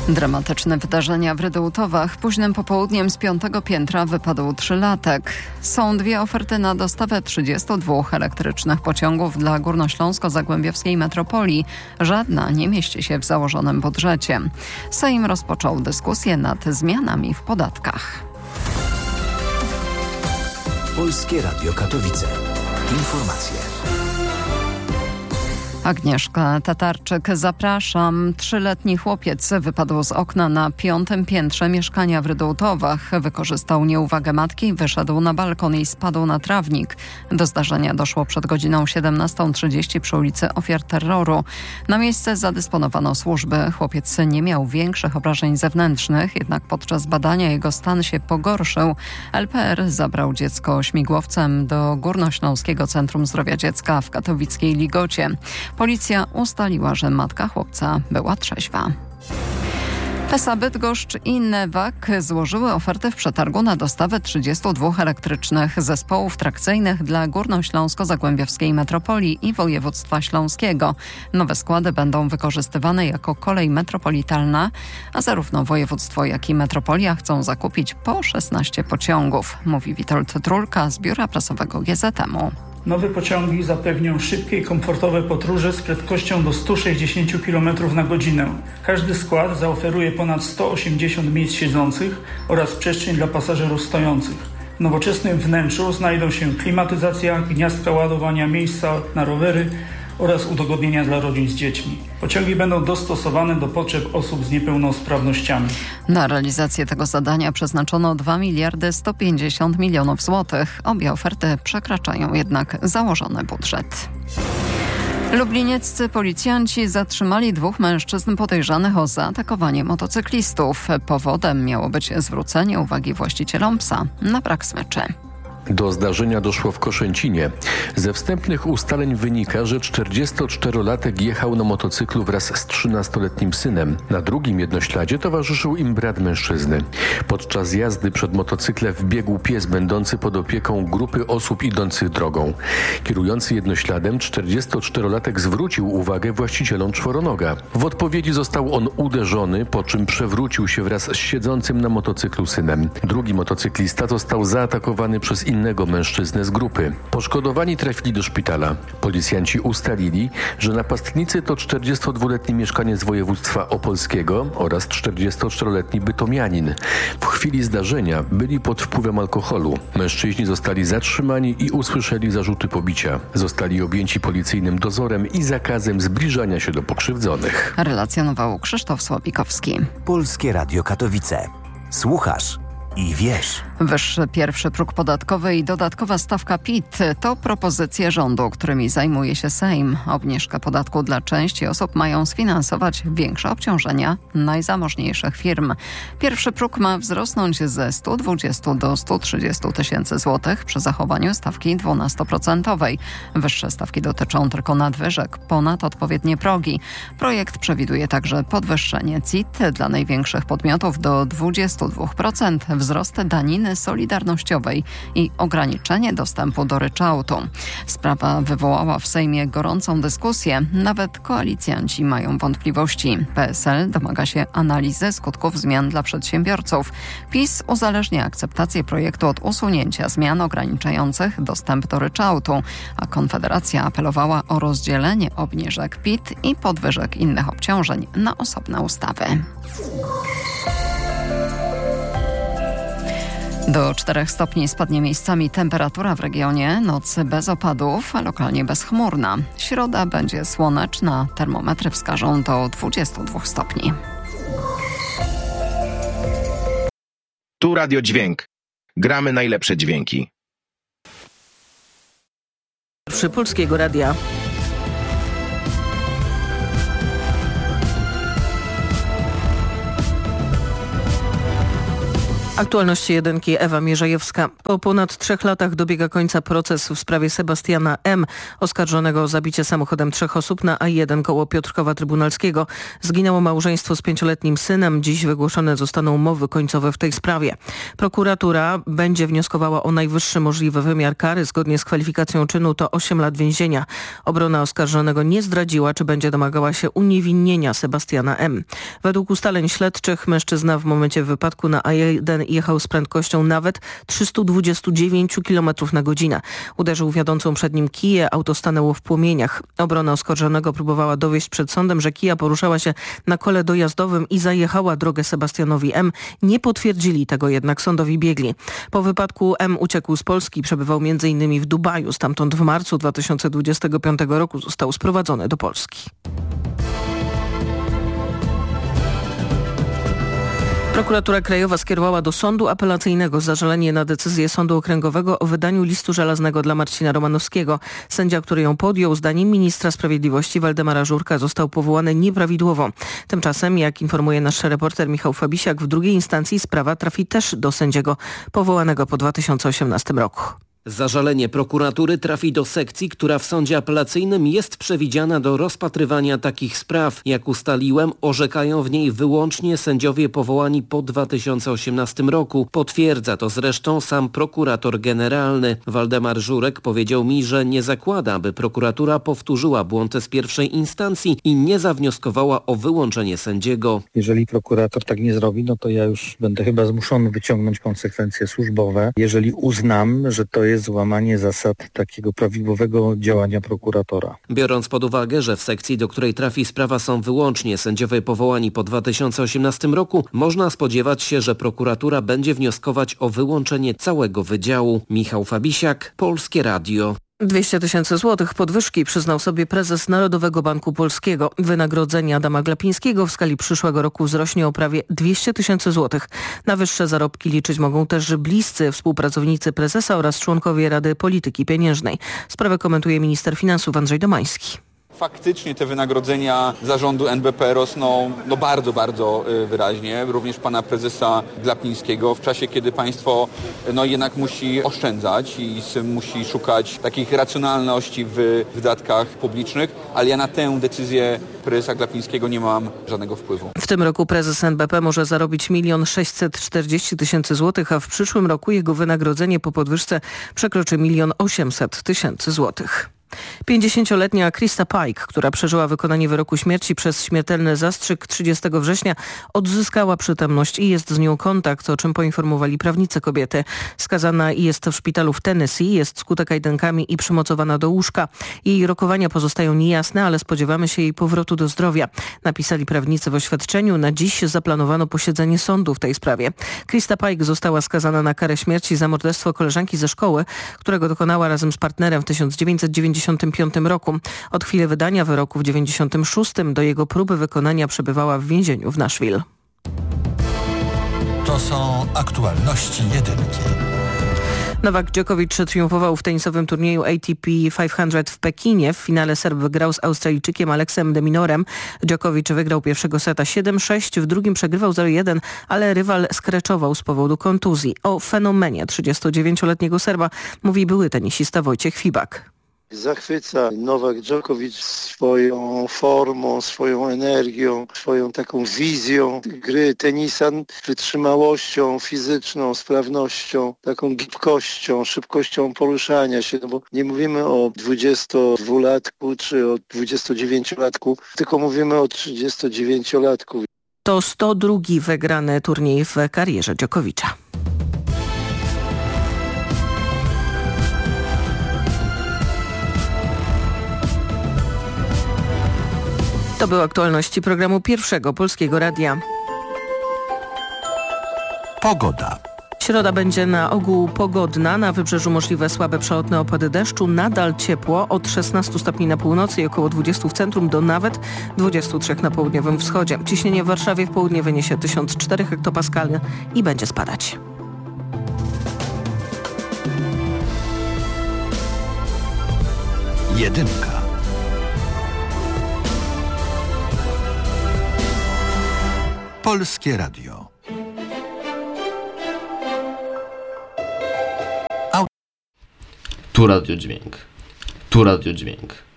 Dramatyczne wydarzenia w Rydułtowach. Późnym popołudniem z 5. piętra wypadł 3-latek. Są dwie oferty na dostawę 32 elektrycznych pociągów dla górnośląsko-zagłębiowskiej metropolii. Żadna nie mieści się w założonym budżecie. Sejm rozpoczął dyskusję nad zmianami w podatkach. Polskie Radio Katowice. Informacje. Agnieszka Tatarczyk, zapraszam. 3-letni chłopiec wypadł z okna na 5. piętrze mieszkania w Rydułtowach. Wykorzystał nieuwagę matki, wyszedł na balkon i spadł na trawnik. Do zdarzenia doszło przed godziną 17:30 przy ulicy Ofiar Terroru. Na miejsce zadysponowano służby. Chłopiec nie miał większych obrażeń zewnętrznych, jednak podczas badania jego stan się pogorszył. LPR zabrał dziecko śmigłowcem do Górnośląskiego Centrum Zdrowia Dziecka w katowickiej Ligocie. Policja ustaliła, że matka chłopca była trzeźwa. PESA Bydgoszcz i Newag złożyły ofertę w przetargu na dostawę 32 elektrycznych zespołów trakcyjnych dla Górnośląsko-Zagłębiowskiej metropolii i województwa śląskiego. Nowe składy będą wykorzystywane jako kolej metropolitalna, a zarówno województwo, jak i metropolia chcą zakupić po 16 pociągów, mówi Witold Trulka z biura prasowego GZM-u. Nowe pociągi zapewnią szybkie i komfortowe podróże z prędkością do 160 km na godzinę. Każdy skład zaoferuje ponad 180 miejsc siedzących oraz przestrzeń dla pasażerów stojących. W nowoczesnym wnętrzu znajdą się klimatyzacja, gniazdka ładowania, miejsca na rowery oraz udogodnienia dla rodzin z dziećmi. Pociągi będą dostosowane do potrzeb osób z niepełnosprawnościami. Na realizację tego zadania przeznaczono 2 miliardy 150 milionów złotych. Obie oferty przekraczają jednak założony budżet. Lublinieccy policjanci zatrzymali 2 mężczyzn podejrzanych o zaatakowanie motocyklistów. Powodem miało być zwrócenie uwagi właścicielom psa na brak smyczy. Do zdarzenia doszło w Koszęcinie. Ze wstępnych ustaleń wynika, że 44-latek jechał na motocyklu wraz z 13-letnim synem. Na drugim jednośladzie towarzyszył im brat mężczyzny. Podczas jazdy przed motocyklem wbiegł pies będący pod opieką grupy osób idących drogą. Kierujący jednośladem 44-latek zwrócił uwagę właścicielom czworonoga. W odpowiedzi został on uderzony, po czym przewrócił się wraz z siedzącym na motocyklu synem. Drugi motocyklista został zaatakowany przez innego mężczyznę z grupy. Poszkodowani trafili do szpitala. Policjanci ustalili, że napastnicy to 42-letni mieszkaniec województwa opolskiego oraz 44-letni bytomianin. W chwili zdarzenia byli pod wpływem alkoholu. Mężczyźni zostali zatrzymani i usłyszeli zarzuty pobicia. Zostali objęci policyjnym dozorem i zakazem zbliżania się do pokrzywdzonych. Relacjonował Krzysztof Słowikowski. Polskie Radio Katowice. Słuchasz i wiesz. Wyższy pierwszy próg podatkowy i dodatkowa stawka PIT to propozycje rządu, którymi zajmuje się Sejm. Obniżkę podatku dla części osób mają sfinansować większe obciążenia najzamożniejszych firm. Pierwszy próg ma wzrosnąć ze 120 do 130 tysięcy złotych przy zachowaniu stawki 12%. Wyższe stawki dotyczą tylko nadwyżek ponad odpowiednie progi. Projekt przewiduje także podwyższenie CIT dla największych podmiotów do 22%, wzrost daniny solidarnościowej i ograniczenie dostępu do ryczałtu. Sprawa wywołała w Sejmie gorącą dyskusję. Nawet koalicjanci mają wątpliwości. PSL domaga się analizy skutków zmian dla przedsiębiorców. PiS uzależnia akceptację projektu od usunięcia zmian ograniczających dostęp do ryczałtu, a Konfederacja apelowała o rozdzielenie obniżek PIT i podwyżek innych obciążeń na osobne ustawy. Do 4 stopni spadnie miejscami temperatura w regionie, noc bez opadów, a lokalnie bezchmurna. Środa będzie słoneczna, termometry wskażą do 22 stopni. Tu Radio Dźwięk. Gramy najlepsze dźwięki. Przy Polskiego Radia. Aktualności jedynki, Ewa Mierzejewska. Po ponad 3 latach dobiega końca proces w sprawie Sebastiana M., oskarżonego o zabicie samochodem 3 osób na A1 koło Piotrkowa Trybunalskiego. Zginęło małżeństwo z 5-letnim synem. Dziś wygłoszone zostaną umowy końcowe w tej sprawie. Prokuratura będzie wnioskowała o najwyższy możliwy wymiar kary. Zgodnie z kwalifikacją czynu to 8 lat więzienia. Obrona oskarżonego nie zdradziła, czy będzie domagała się uniewinnienia Sebastiana M. Według ustaleń śledczych mężczyzna w momencie wypadku na A1 jechał z prędkością nawet 329 km na godzinę. Uderzył wiodącą przed nim Kiję, auto stanęło w płomieniach. Obrona oskarżonego próbowała dowieść przed sądem, że Kija poruszała się na kole dojazdowym i zajechała drogę Sebastianowi M. Nie potwierdzili tego jednak sądowi biegli. Po wypadku M. uciekł z Polski, przebywał m.in. w Dubaju. Stamtąd w marcu 2025 roku został sprowadzony do Polski. Prokuratura Krajowa skierowała do Sądu Apelacyjnego zażalenie na decyzję Sądu Okręgowego o wydaniu listu żelaznego dla Marcina Romanowskiego. Sędzia, który ją podjął, zdaniem ministra sprawiedliwości Waldemara Żurka, został powołany nieprawidłowo. Tymczasem, jak informuje nasz reporter Michał Fabisiak, w drugiej instancji sprawa trafi też do sędziego powołanego po 2018 roku. Zażalenie prokuratury trafi do sekcji, która w sądzie apelacyjnym jest przewidziana do rozpatrywania takich spraw. Jak ustaliłem, orzekają w niej wyłącznie sędziowie powołani po 2018 roku. Potwierdza to zresztą sam prokurator generalny. Waldemar Żurek powiedział mi, że nie zakłada, aby prokuratura powtórzyła błąd z pierwszej instancji i nie zawnioskowała o wyłączenie sędziego. Jeżeli prokurator tak nie zrobi, no to ja już będę chyba zmuszony wyciągnąć konsekwencje służbowe. Jeżeli uznam, że to jest złamanie zasad takiego prawidłowego działania prokuratora. Biorąc pod uwagę, że w sekcji, do której trafi sprawa, są wyłącznie sędziowie powołani po 2018 roku, można spodziewać się, że prokuratura będzie wnioskować o wyłączenie całego wydziału. Michał Fabisiak, Polskie Radio. 200 000 złotych podwyżki przyznał sobie prezes Narodowego Banku Polskiego. Wynagrodzenie Adama Glapińskiego w skali przyszłego roku wzrośnie o prawie 200 000 złotych. Na wyższe zarobki liczyć mogą też bliscy współpracownicy prezesa oraz członkowie Rady Polityki Pieniężnej. Sprawę komentuje minister finansów Andrzej Domański. Faktycznie te wynagrodzenia zarządu NBP rosną bardzo wyraźnie. Również pana prezesa Glapińskiego w czasie, kiedy państwo jednak musi oszczędzać i musi szukać takich racjonalności w wydatkach publicznych, ale ja na tę decyzję prezesa Glapińskiego nie mam żadnego wpływu. W tym roku prezes NBP może zarobić 1 640 000 złotych, a w przyszłym roku jego wynagrodzenie po podwyżce przekroczy 1 800 000 złotych. 50-letnia Krista Pike, która przeżyła wykonanie wyroku śmierci przez śmiertelny zastrzyk 30 września, odzyskała przytomność i jest z nią kontakt, o czym poinformowali prawnicy kobiety. Skazana jest w szpitalu w Tennessee, jest skuta kajdankami i przymocowana do łóżka. Jej rokowania pozostają niejasne, ale spodziewamy się jej powrotu do zdrowia. Napisali prawnicy w oświadczeniu. Na dziś zaplanowano posiedzenie sądu w tej sprawie. Krista Pike została skazana na karę śmierci za morderstwo koleżanki ze szkoły, którego dokonała razem z partnerem w 1995 roku. Od chwili wydania wyroku w 1996 do jego próby wykonania przebywała w więzieniu w Nashville. To są aktualności jedynki. Nowak Djokovic triumfował w tenisowym turnieju ATP 500 w Pekinie. W finale Serb wygrał z Australijczykiem Aleksem de Minorem. Djokovic wygrał pierwszego seta 7-6, w drugim przegrywał 0-1, ale rywal skreczował z powodu kontuzji. O fenomenie 39-letniego Serba mówi były tenisista Wojciech Fibak. Zachwyca Nowak Djokovic swoją formą, swoją energią, swoją taką wizją gry tenisa, wytrzymałością fizyczną, sprawnością, taką gibkością, szybkością poruszania się, bo nie mówimy o 22-latku czy o 29-latku, tylko mówimy o 39-latku. To 102 wygrany turniej w karierze Djokovicza. To były aktualności programu Pierwszego Polskiego Radia. Pogoda. Środa będzie na ogół pogodna, na wybrzeżu możliwe słabe przelotne opady deszczu, nadal ciepło od 16 stopni na północy i około 20 w centrum do nawet 23 na południowym wschodzie. Ciśnienie w Warszawie w południe wyniesie 1004 hektopaskali i będzie spadać. Jedynka. Polskie Radio. Tu Radio Dźwięk. Tu Radio Dźwięk.